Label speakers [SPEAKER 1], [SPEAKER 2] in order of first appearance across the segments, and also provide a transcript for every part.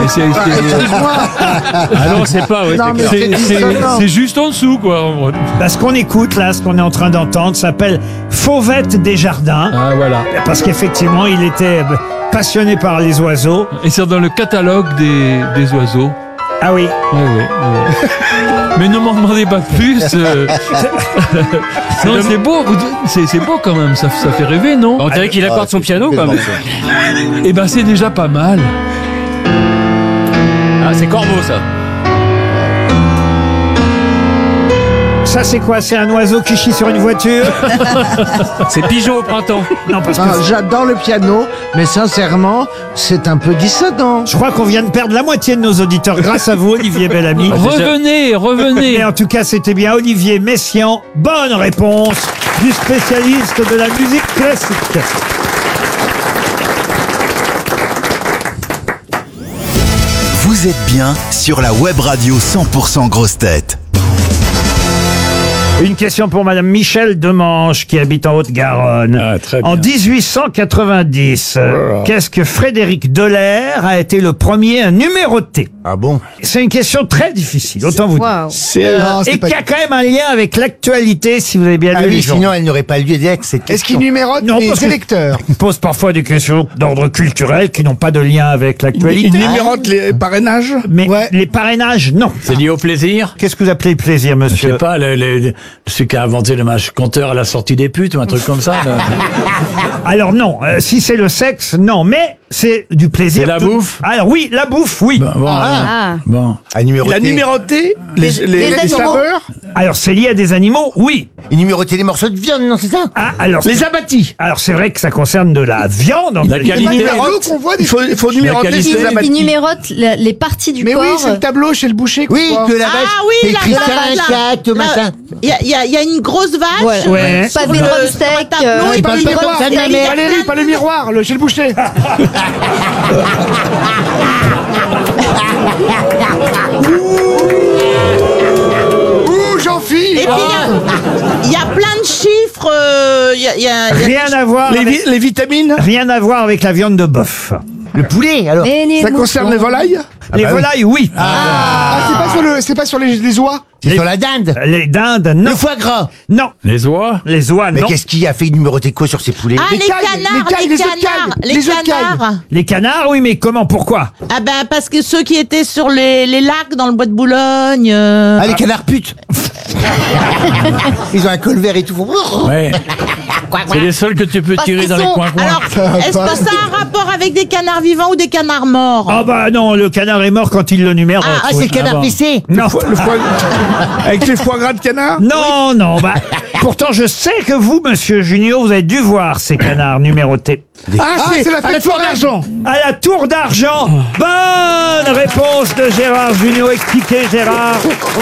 [SPEAKER 1] Ah non, c'est pas, ouais,
[SPEAKER 2] Non, mais
[SPEAKER 1] c'est juste en dessous, quoi.
[SPEAKER 3] Bah, ce qu'on écoute là, ce qu'on est en train d'entendre, s'appelle Fauvette Desjardins.
[SPEAKER 1] Ah, voilà.
[SPEAKER 3] Parce qu'effectivement, il était passionné par les oiseaux.
[SPEAKER 1] Et c'est dans le catalogue des oiseaux.
[SPEAKER 3] Ah oui.
[SPEAKER 1] Ouais. Mais ne m'en demandez pas plus. Non, c'est beau. C'est beau quand même. Ça fait rêver, non?
[SPEAKER 4] On dirait qu'il accorde son piano, quand même.
[SPEAKER 1] Eh ben, c'est déjà pas mal.
[SPEAKER 4] Ah, c'est Corbeau, ça.
[SPEAKER 3] Ça, c'est quoi? C'est un oiseau qui chie sur une voiture?
[SPEAKER 4] C'est Pigeon au printemps.
[SPEAKER 3] Non, parce que
[SPEAKER 2] J'adore le piano, mais sincèrement, c'est un peu dissonant.
[SPEAKER 3] je crois qu'on vient de perdre la moitié de nos auditeurs grâce à vous, Olivier Bellamy.
[SPEAKER 1] Revenez.
[SPEAKER 3] Mais en tout cas, c'était bien Olivier Messiaen. Bonne réponse du spécialiste de la musique classique.
[SPEAKER 5] Vous êtes bien sur la web radio 100% Grosses Têtes.
[SPEAKER 3] Une question pour Madame Michel Demange qui habite en Haute-Garonne.
[SPEAKER 1] Ah, très bien.
[SPEAKER 3] En 1890, qu'est-ce que Frédéric Delair a été le premier à numéroter?
[SPEAKER 5] Ah bon?
[SPEAKER 3] C'est une question très difficile, autant vous dire. Et qui a quand même un lien avec l'actualité, si vous avez bien lu les journaux.
[SPEAKER 5] Sinon elle n'aurait pas lieu d'être cette
[SPEAKER 2] Est-ce qu'il numérote
[SPEAKER 3] Non, parce
[SPEAKER 2] les
[SPEAKER 3] que-
[SPEAKER 2] électeurs?
[SPEAKER 3] Il pose parfois des questions d'ordre culturel qui n'ont pas de lien avec l'actualité.
[SPEAKER 6] Il numérote les parrainages.
[SPEAKER 3] Mais les parrainages, non.
[SPEAKER 4] C'est lié au plaisir.
[SPEAKER 3] Qu'est-ce que vous appelez plaisir,
[SPEAKER 7] Je sais
[SPEAKER 3] monsieur?
[SPEAKER 7] pas, celui qui a inventé le match compteur à la sortie des putes ou un truc comme ça. là.
[SPEAKER 3] Alors non, si c'est le sexe, non, mais c'est du plaisir.
[SPEAKER 7] C'est la bouffe?
[SPEAKER 3] Alors oui, la bouffe, oui.
[SPEAKER 7] Bon.
[SPEAKER 5] à
[SPEAKER 6] Il
[SPEAKER 5] numéroter.
[SPEAKER 6] a numéroté les
[SPEAKER 8] animaux.
[SPEAKER 6] saveurs.
[SPEAKER 3] Alors c'est lié à des animaux, oui.
[SPEAKER 5] Il numérotait les morceaux de viande, non, c'est ça?
[SPEAKER 3] Ah, alors
[SPEAKER 6] Les abattis.
[SPEAKER 3] alors c'est vrai que ça concerne de la viande.
[SPEAKER 7] La qualité.
[SPEAKER 6] qu'on voit il faut numéroter
[SPEAKER 7] qualité.
[SPEAKER 6] les
[SPEAKER 8] Il
[SPEAKER 6] abattis.
[SPEAKER 8] numérote les parties du
[SPEAKER 2] Mais
[SPEAKER 8] corps.
[SPEAKER 2] oui, c'est le tableau chez le boucher. qu'on
[SPEAKER 5] Oui,
[SPEAKER 2] voit.
[SPEAKER 5] que la vache.
[SPEAKER 9] Ah oui,
[SPEAKER 5] c'est
[SPEAKER 9] la
[SPEAKER 5] écrit
[SPEAKER 9] vache,
[SPEAKER 5] 5, 4, machin.
[SPEAKER 9] Il y a une grosse vache.
[SPEAKER 8] Voilà.
[SPEAKER 3] Ouais.
[SPEAKER 8] Pas des
[SPEAKER 9] sur un
[SPEAKER 8] drumsticks.
[SPEAKER 9] tableau,
[SPEAKER 2] Et pas le miroir.
[SPEAKER 8] c'est de la merde.
[SPEAKER 2] Valérie, pas le miroir, chez le boucher. Ouh, Jean-Philippe.
[SPEAKER 9] Et puis il y a plein de chiffres. Il y a
[SPEAKER 3] Rien à voir. Avec,
[SPEAKER 6] Les vitamines.
[SPEAKER 3] rien à voir avec la viande de bœuf.
[SPEAKER 5] Le poulet, alors.
[SPEAKER 6] Ça concerne les volailles.
[SPEAKER 3] Les
[SPEAKER 5] bah oui.
[SPEAKER 3] volailles, oui.
[SPEAKER 2] C'est pas sur les oies.
[SPEAKER 5] C'est sur la dinde.
[SPEAKER 3] Les dindes, non.
[SPEAKER 5] Le foie gras.
[SPEAKER 3] Non.
[SPEAKER 7] Les oies?
[SPEAKER 3] Les oies,
[SPEAKER 5] Mais
[SPEAKER 3] non.
[SPEAKER 5] qu'est-ce qui a fait numéroter quoi sur ces poulets?
[SPEAKER 9] Ah, les
[SPEAKER 2] cailles,
[SPEAKER 9] canards,
[SPEAKER 2] les cailles,
[SPEAKER 9] les
[SPEAKER 2] les œufs de
[SPEAKER 9] canards,
[SPEAKER 2] cailles,
[SPEAKER 9] les
[SPEAKER 2] les œufs de cailles.
[SPEAKER 9] canards.
[SPEAKER 3] Les canards, oui, mais comment, pourquoi?
[SPEAKER 9] Ah ben parce que ceux qui étaient sur les lacs dans le bois de Boulogne.
[SPEAKER 5] Ah, les canards putes. Ils ont un col vert et tout.
[SPEAKER 7] Ouais. C'est les seuls que tu peux
[SPEAKER 9] Parce
[SPEAKER 7] tirer
[SPEAKER 9] qu'ils
[SPEAKER 7] dans les
[SPEAKER 9] sont-
[SPEAKER 7] coins-coins.
[SPEAKER 9] Alors, est-ce que ça a un rapport avec des canards vivants ou des canards morts?
[SPEAKER 3] Ah bah non, le canard est mort quand il le numérote.
[SPEAKER 5] Ah, c'est le canard
[SPEAKER 7] bon.
[SPEAKER 5] PC.
[SPEAKER 3] Non.
[SPEAKER 6] Avec les foie gras de canard.
[SPEAKER 3] Non, bah, pourtant je sais que vous, monsieur Junio, vous avez dû voir ces canards numérotés.
[SPEAKER 2] C'est la fête d'argent.
[SPEAKER 3] À la tour d'argent. Bonne réponse de Gérard Junio. Expliquez, Gérard.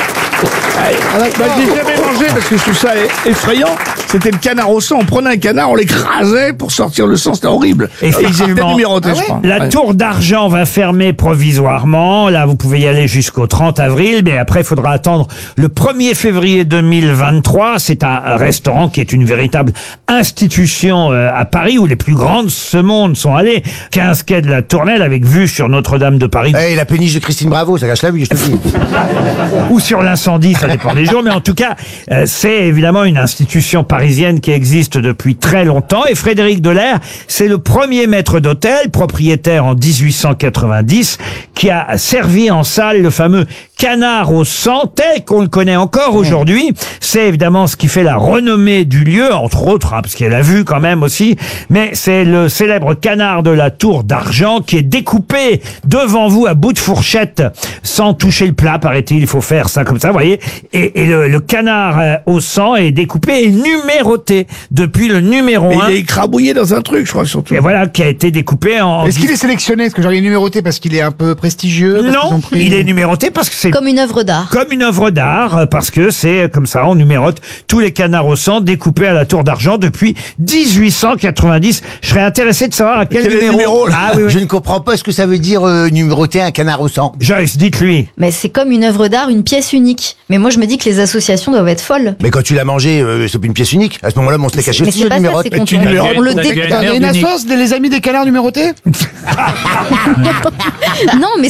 [SPEAKER 6] Bah, je l'ai jamais mangé parce que je trouve ça effrayant. C'était le canard au sang. On prenait un canard, on l'écrasait pour sortir le sang. C'était horrible.
[SPEAKER 3] Effectivement.
[SPEAKER 6] C'était numéroté, je crois.
[SPEAKER 3] La
[SPEAKER 6] Ouais.
[SPEAKER 3] tour d'argent va fermer provisoirement. Là, vous pouvez y aller jusqu'au 30 avril, mais après, il faudra attendre le 1er février 2023. C'est un restaurant qui est une véritable institution à Paris, où les plus grandes ce monde sont allées. 15 quai de la Tournelle, avec vue sur Notre-Dame de Paris.
[SPEAKER 5] Eh, la péniche de Christine Bravo, ça gâche la vue, je te le dis.
[SPEAKER 3] Ou sur l'incendie, ça dépend des jours, mais en tout cas, c'est évidemment une institution parisienne qui existe depuis très longtemps, et Frédéric Delair, c'est le premier maître d'hôtel, propriétaire en 1890, qui a servi en salle le fameux canard au sang, tel qu'on le connaît encore aujourd'hui. C'est évidemment ce qui fait la renommée du lieu, entre autres, parce qu'il y a la vue quand même aussi, mais c'est le célèbre canard de la Tour d'Argent qui est découpé devant vous à bout de fourchette, sans toucher le plat, paraît-il, il faut faire ça comme ça, vous voyez, et le canard au sang est découpé et numéroté depuis le numéro
[SPEAKER 6] Mais
[SPEAKER 3] 1.
[SPEAKER 6] il est écrabouillé dans un truc, je crois, surtout.
[SPEAKER 3] Et voilà, qui a été découpé en...
[SPEAKER 2] Est-ce qu'il est sélectionné? Est-ce que j'aurais numéroté parce qu'il est un peu prestigieux? parce qu'ils
[SPEAKER 3] Non,
[SPEAKER 2] ont pris-
[SPEAKER 3] il est numéroté parce que c'est
[SPEAKER 8] Comme une œuvre d'art.
[SPEAKER 3] comme une œuvre d'art, parce que c'est comme ça, on numérote tous les canards au sang découpés à la Tour d'Argent depuis 1890. Je serais intéressé de savoir à quel,
[SPEAKER 6] Quel est le
[SPEAKER 3] numéro...
[SPEAKER 6] numéro, là
[SPEAKER 3] Ah oui,
[SPEAKER 5] Je
[SPEAKER 3] oui.
[SPEAKER 5] ne comprends pas ce que ça veut dire numéroter un canard au sang.
[SPEAKER 3] Joyce, dites-lui.
[SPEAKER 8] Mais c'est comme une œuvre d'art, une pièce unique. Mais moi, je me dis que les associations doivent être folles.
[SPEAKER 5] Mais quand tu l'as mangé, c'est pas une pièce unique. À ce moment-là, on se l'est caché
[SPEAKER 8] Mais
[SPEAKER 5] aussi,
[SPEAKER 8] c'est
[SPEAKER 5] le
[SPEAKER 8] pas ça,
[SPEAKER 5] numérote.
[SPEAKER 8] c'est qu'on
[SPEAKER 6] tu numérotes.
[SPEAKER 8] on le
[SPEAKER 7] T'as
[SPEAKER 8] dé...
[SPEAKER 7] gagné.
[SPEAKER 2] Il y a une
[SPEAKER 7] Merde unique.
[SPEAKER 2] assoce des les amis des canards numérotés?
[SPEAKER 8] Non, mais